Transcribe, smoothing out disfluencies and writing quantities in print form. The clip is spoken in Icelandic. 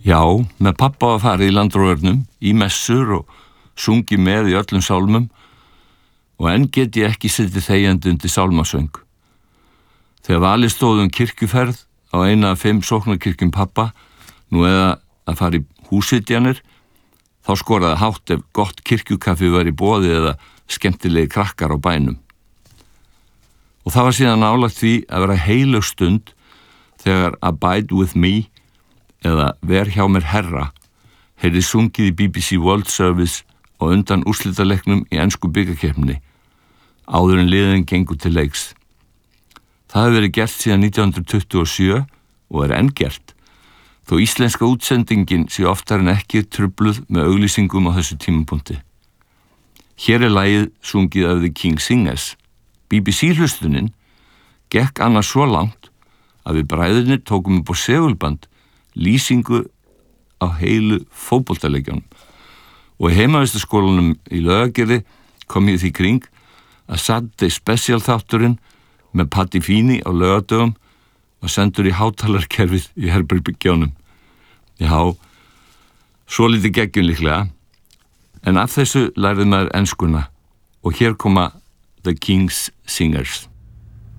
Já, með pappa var farið í Landróðurnum, í messur og sungi með í öllum sálmum og enn get ég ekki setið þegjandi undir sálmasöng. Þegar valið stóð kirkjuferð á eina af 5 sóknarkirkjum pappa, nú eða að fara í húsitjanir, þá skoraði hátt ef gott kirkjukaffi var í boði eða skemmtilegi krakkar á bænum. Og það var síðan nálægt því að vera heilög stund þegar Abide with me eða Ver hjá mér herra heyrði sungið í BBC World Service og undan úrslitaleiknum í ensku bikarkeppninni, áður en liðin gengur til leiks. Það hefur verið gert síðan 1927 og er enn gert, þó íslenska útsendingin sé oftar en ekki trufluð með auglýsingum á þessu tímapunkti. Hér er lagið sungið af The King Singers. BBC-hlustunin gekk annars svo langt að við bræðurnir tókum upp á segulband lýsingu á heilu fótboltaleikjunum og í heimavistarskólanum í Laugagerði kom ég því kring að Saturday Special þátturinn með Patti Fini á laugardögum var sendur í hátalarkerfið í herbergjónum. Já, svolítið geggjun líklega, en af þessu lærði maður enskuna og hér koma The King Singers.